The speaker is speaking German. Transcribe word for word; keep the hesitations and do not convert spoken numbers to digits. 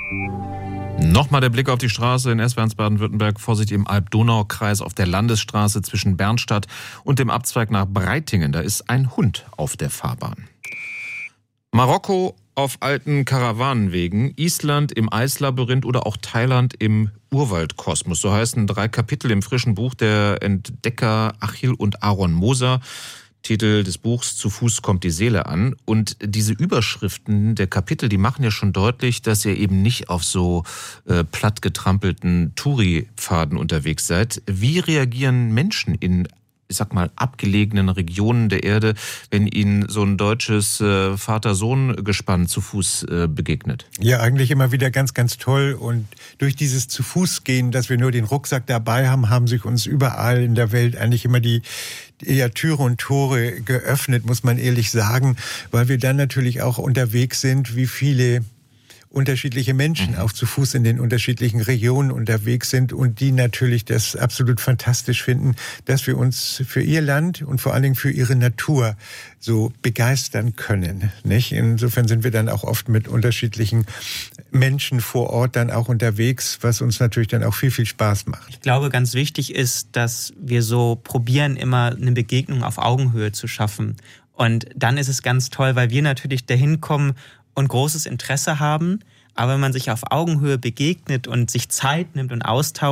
Nochmal der Blick auf die Straße in S W eins Baden-Württemberg. Vorsicht im Alb-Donau-Kreis auf der Landesstraße zwischen Bernstadt und dem Abzweig nach Breitingen. Da ist ein Hund auf der Fahrbahn. Marokko auf alten Karawanenwegen, Island im Eislabyrinth oder auch Thailand im Urwaldkosmos. So heißen drei Kapitel im frischen Buch der Entdecker Achill und Aaron Moser. Titel des Buchs Zu Fuß kommt die Seele an. Und diese Überschriften der Kapitel, die machen ja schon deutlich, dass ihr eben nicht auf so äh, platt getrampelten Touri-Pfaden unterwegs seid. Wie reagieren Menschen in, ich sag mal, abgelegenen Regionen der Erde, wenn ihnen so ein deutsches äh, Vater-Sohn-Gespann zu Fuß äh, begegnet? Ja, eigentlich immer wieder ganz, ganz toll. Und durch dieses zu Fuß gehen, dass wir nur den Rucksack dabei haben, haben sich uns überall in der Welt eigentlich immer die eher Türe und Tore geöffnet, muss man ehrlich sagen, weil wir dann natürlich auch unterwegs sind, wie viele unterschiedliche Menschen mhm. auch zu Fuß in den unterschiedlichen Regionen unterwegs sind und die natürlich das absolut fantastisch finden, dass wir uns für ihr Land und vor allen Dingen für ihre Natur so begeistern können, nicht? Insofern sind wir dann auch oft mit unterschiedlichen Menschen vor Ort dann auch unterwegs, was uns natürlich dann auch viel, viel Spaß macht. Ich glaube, ganz wichtig ist, dass wir so probieren, immer eine Begegnung auf Augenhöhe zu schaffen. Und dann ist es ganz toll, weil wir natürlich dahin kommen und großes Interesse haben, aber wenn man sich auf Augenhöhe begegnet und sich Zeit nimmt und austauscht,